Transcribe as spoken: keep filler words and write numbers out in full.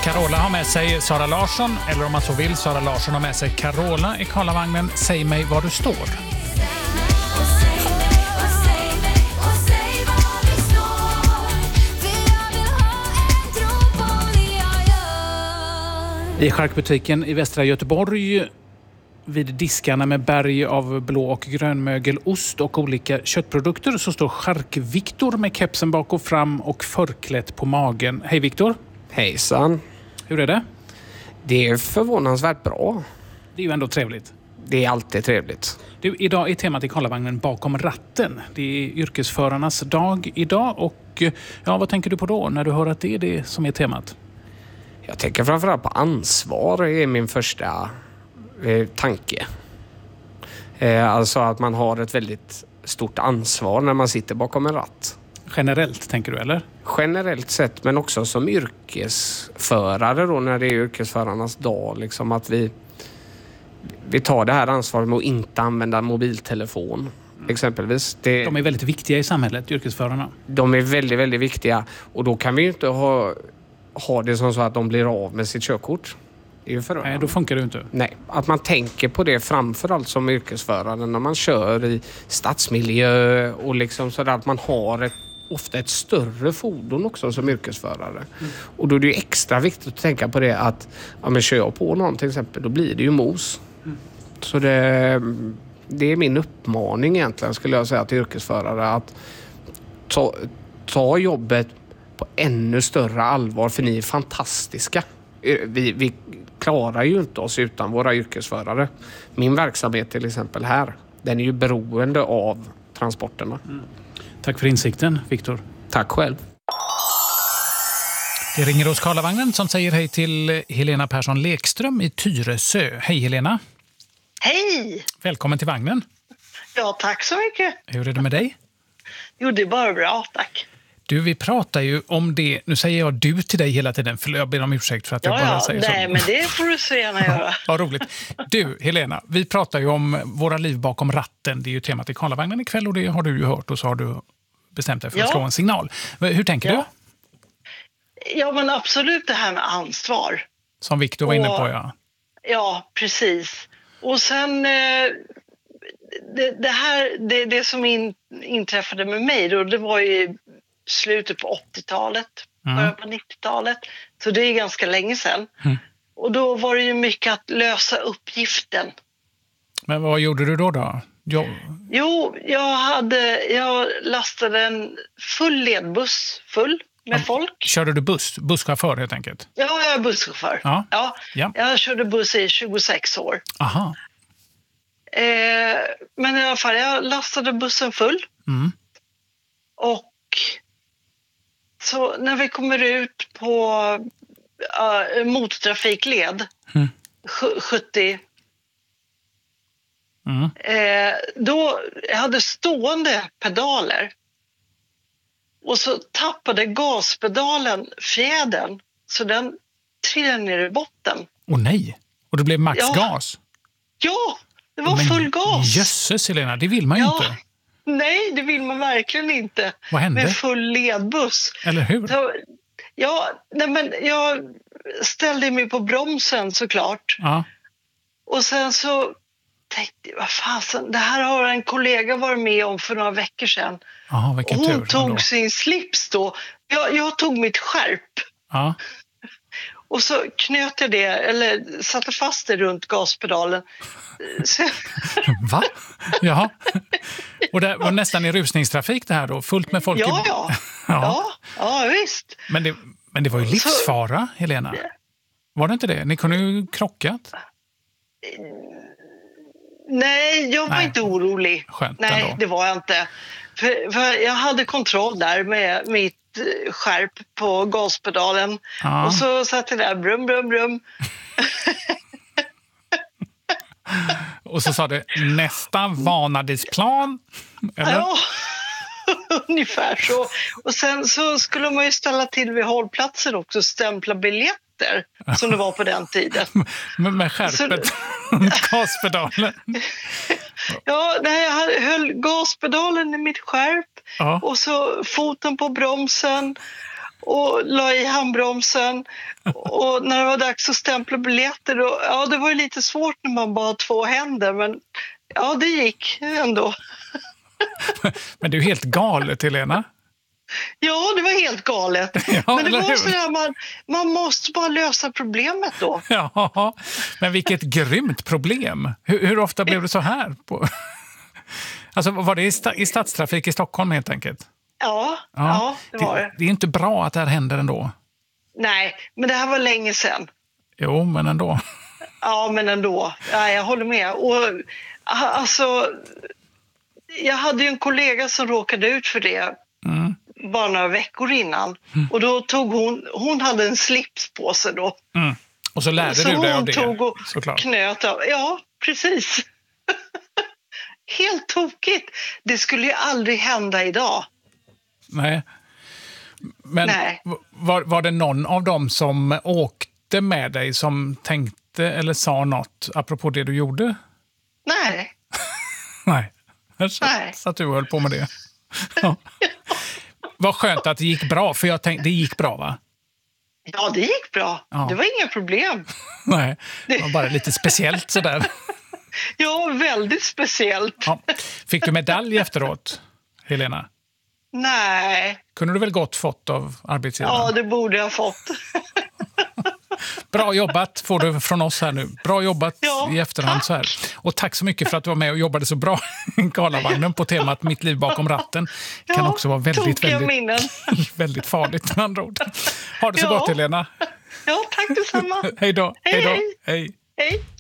Carola har med sig Sara Larsson, eller om man så vill, Sara Larsson har med sig Carola i Karlavagnen. Säg mig var du står. I charkbutiken i Västra Göteborg vid diskarna med berg av blå- och grönmögelost och olika köttprodukter så står Chark-Viktor med kepsen bak och fram och förklätt på magen. Hej Viktor. Hejsan. Hur är det? Det är förvånansvärt bra. Det är ju ändå trevligt. Det är alltid trevligt. Du, idag är temat i Karlavagnen bakom ratten. Det är yrkesförarnas dag idag och ja, vad tänker du på då när du hör att det är det som är temat? Jag tänker framförallt på ansvar är min första eh, tanke. Eh, alltså att man har ett väldigt stort ansvar när man sitter bakom en ratt. Generellt tänker du eller? Generellt sett men också som yrkesförare då när det är yrkesförarnas dag. Liksom att vi, vi tar det här ansvaret med att inte använda mobiltelefon. Exempelvis. Det, de är väldigt viktiga i samhället, yrkesförarna. De är väldigt, väldigt viktiga. Och då kan vi ju inte ha, ha det som så att de blir av med sitt körkort. Det är ju Nej, då funkar det inte. Nej, att man tänker på det framförallt som yrkesförare när man kör i stadsmiljö och liksom sådär att man har ett, ofta ett större fordon också som yrkesförare. Mm. Och då är det ju extra viktigt att tänka på det att ja, men kör jag på någon till exempel, då blir det ju mos. Mm. Så det... Det är min uppmaning egentligen skulle jag säga till yrkesförare att ta, ta jobbet på ännu större allvar för ni är fantastiska. Vi, vi klarar ju inte oss utan våra yrkesförare. Min verksamhet till exempel här, den är ju beroende av transporterna. Mm. Tack för insikten, Viktor. Tack själv. Det ringer hos Karlavagnen som säger hej till Helena Persson Lekström i Tyresö. Hej Helena. Hej! Välkommen till vagnen. Ja, tack så mycket. Hur är det med dig? Jo, det är bara bra, tack. Du, vi pratar ju om det. Nu säger jag du till dig hela tiden. För jag ber om ursäkt för att jag ja, bara ja, säger nej, så. Men det får du så gärna göra. Ja, roligt. Du, Helena, vi pratar ju om våra liv bakom ratten. Det är ju temat i Karlavagnen ikväll och det har du ju hört och så har du bestämt dig för att ja. slå en signal. Hur tänker ja. du? Ja, men absolut det här med ansvar. Som Viktor var inne på, ja. Ja, precis. Och sen eh, det, det här, det, det som in, inträffade med mig då, det var ju slutet på åttiotalet, mm. början på nittiotalet. Så det är ganska länge sedan. Mm. Och då var det ju mycket att lösa uppgiften. Men vad gjorde du då då? Jo, jo jag, hade, jag lastade en full ledbuss full med ja, folk. Körde du buss? Busschaufför helt enkelt? Ja, jag är busschaufför. Ja. Ja, ja. Jag körde buss i tjugosex år. Aha. Eh, men i alla fall, jag lastade bussen full. Mm. Och så när vi kommer ut på uh, motortrafikled, mm. sjuttio, mm. eh, då jag hade stående pedaler. Och så tappade gaspedalen fjädern så den trillade ner i botten. Åh nej! Och det blev maxgas? Ja, ja det var men, full gas. Jösses Helena, det vill man ju ja, inte. Nej, det vill man verkligen inte. Vad hände? Med full ledbuss. Eller hur? Så, ja, nej, men jag ställde mig på bromsen såklart. Ja. Och sen så tänkte jag, vad fasen, det här har en kollega varit med om för några veckor sedan. Aha, vilken hon tur, tog ändå. sin slips då. Jag, jag tog mitt skärp. Ja. Och så knöt jag det, eller satte fast det runt gaspedalen. Så... Va? Jaha. Och det var nästan i rusningstrafik det här då? Fullt med folk? Ja, i... ja. ja. ja. Ja, visst. Men det, men det var ju livsfara, så... Helena. Var det inte det? Ni kunde ju krockat. Nej, jag var Nej. inte orolig. Skönt Nej, ändå. det var jag inte. För, för jag hade kontroll där med mitt skärp på gaspedalen. Ja. Och så satt jag där, brum, brum, brum. Och så sa det, nästa vanadisplan. Eller? Ja, ungefär så. Och sen så skulle man ju ställa till vid hållplatsen också, stämpla biljetter. Som det var på den tiden. med, med skärpet, så... gaspedalen. Ja, nej, jag höll gaspedalen i mitt skärp. Ja. Och så foten på bromsen. och la i handbromsen. Och när det var dags att stämpla biljetter, då, ja, det var ju lite svårt när man bara har två händer, men ja, det gick ändå. Men det är ju helt galet, Helena. Ja, det var helt galet. Ja, men det eller var hur? så där, man, man måste bara lösa problemet då. Ja, men vilket grymt problem. Hur, hur ofta blev det så här? På... Alltså, var det i, sta, i stadstrafik i Stockholm helt enkelt? Ja, ja, ja det var det. det. Det är inte bra att det här händer ändå. Nej, men det här var länge sedan. Jo, men ändå. Ja, men ändå. Ja, jag håller med. Och alltså, jag hade ju en kollega som råkade ut för det Mm. bara några veckor innan. Mm. Och då tog hon, hon hade en slips på sig då. Mm. Och så lärde så du dig av det, tog och såklart. Knöt av. Ja, precis. Helt tokigt. Det skulle ju aldrig hända idag. Nej. Men Nej. Var, var det någon av dem som åkte med dig som tänkte eller sa något apropå det du gjorde? Nej. Nej. Så, Nej. så att du höll på med det. Ja. Vad skönt att det gick bra, för jag tänkte, det gick bra, va? Ja, det gick bra. Ja. Det var inga problem. Nej, det var bara lite speciellt sådär. Ja, väldigt speciellt. Ja. Fick du medalj efteråt, Helena? Nej. Kunde du väl gott fått av arbetsgivaren? Ja, det borde jag ha fått. Bra jobbat får du från oss här nu. Bra jobbat ja, i efterhand tack. så här. Och tack så mycket för att du var med och jobbade så bra i Karlavagnen på temat Mitt liv bakom ratten. Det kan ja, också vara väldigt, väldigt, väldigt farligt med andra ord. Ha det så ja. gott, Helena. Ja, tack detsamma. Hej då. Hej, hej då. hej. Hej. Hej.